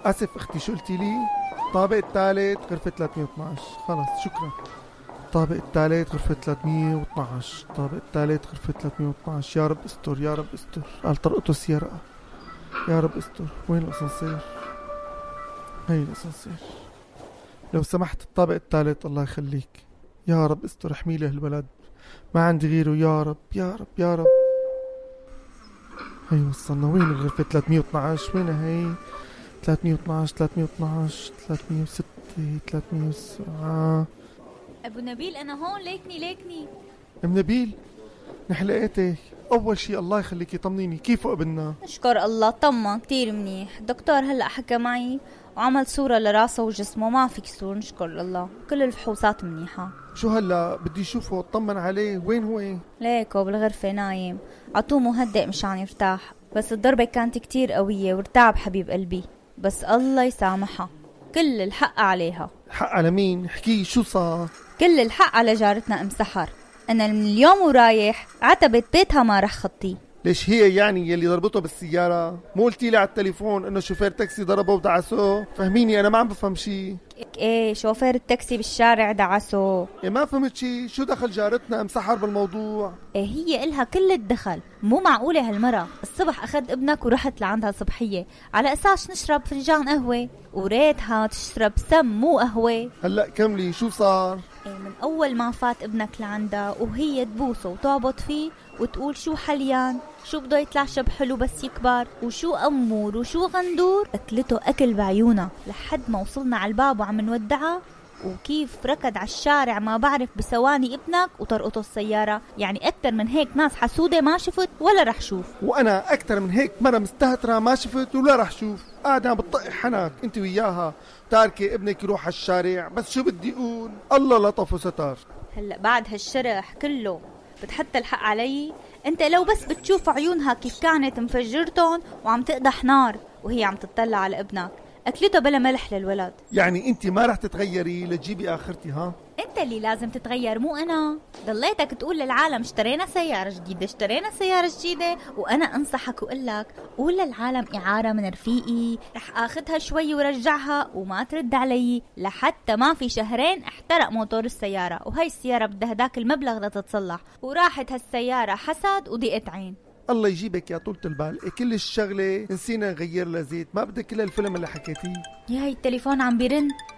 اسف اختي، شو قلتي لي؟ الطابق الثالث غرفة 312. خلاص شكرا. الطابق الثالث غرفة 312. الطابق الثالث غرفة 312. يا رب استر يا رب استر. قال طرقته السيارة. يا رب استر. وين الاسانسير؟ هي الاسانسير. لو سمحت الطابق الثالث الله يخليك. يا رب استر، احمي له الولد، ما عندي غيره. يا رب يا رب يا رب. هي وصلنا. وين الغرفة 312؟ وينها هي؟ 312 312 306 307. ابو نبيل انا هون، ليكني. ام نبيل، نحن لقيتك. اول شي الله يخليكي طمنيني، كيفه ابننا؟ نشكر الله طمن كتير منيح. الدكتور هلأ حكى معي وعمل صورة لراسه وجسمه، ما في كسور نشكر الله، كل الفحوصات منيحة. شو هلا بدي اشوفه اطمن عليه. وين هو؟ ليكو بالغرفة نايم، عطوه مهدئ مشان يرتاح، بس الضربة كانت كتير قوية وارتعب حبيب قلبي، بس الله يسامحها، كل الحق عليها. الحق على مين؟ احكي شو صار؟ كل الحق على جارتنا ام سحر. انا من اليوم ورايح عتبت بيتها ما رح خطي. ليش هي يعني يلي ضربته بالسيارة؟ مو قلتي لي على التليفون انه شوفير تاكسي ضربه ودعسه؟ فهميني انا ما عم بفهم شي. ايه شوفير التاكسي بالشارع دعسه. إيه ما فهمت شي. شو دخل جارتنا ام سحر بالموضوع؟ ايه هي إلها كل الدخل. مو معقولة هالمرة الصبح اخذ ابنك ورحت لعندها صبحية على اساس نشرب فنجان قهوة، وريتها تشرب سم مو قهوة. هلا كملي شو صار؟ إيه من اول ما فات ابنك لعندها وهي تبوسه وتعبط فيه وتقول شو حليان، شو بده يتلعشب حلو بس يكبر، وشو أمور وشو غندور. أكلته أكل بعيونا لحد ما وصلنا على الباب وعم نودعها، وكيف ركض على الشارع ما بعرف بثواني ابنك وطرقته السيارة. يعني أكتر من هيك ناس حسودة ما شفت ولا رح شوف. وانا اكتر من هيك مرة مستهترة ما شفت ولا رح شوف. قاعدة عم بتطقي حنك انت وياها، تاركي ابنك يروح على الشارع. بس شو بدي اقول، الله لطف وستار. هلأ بعد هالشرح كله بتحط الحق علي؟ انت لو بس بتشوف عيونها كيف كانت مفجرتهم وعم تقدح نار وهي عم تطلع على ابنك. اكلته بلا ملح للولد. يعني انت ما رح تتغيري لتجيبي اخرتي؟ ها انت اللي لازم تتغير مو انا. ضليتك تقول للعالم اشترينا سيارة جديدة اشترينا سيارة جديدة، وانا انصحك وقلك قول للعالم اعارة من رفيقي رح اخذها شوي ورجعها، وما ترد علي لحتى ما في شهرين احترق موتور السيارة، وهي السيارة بدها هداك المبلغ لتتصلح، وراحت هالسيارة حسد وضيقت عين. الله يجيبك يا طولة البال. كل الشغلة نسينا نغير لها زيت. ما بدك كل الفيلم اللي حكيتيه. يا هي التليفون عم بيرن،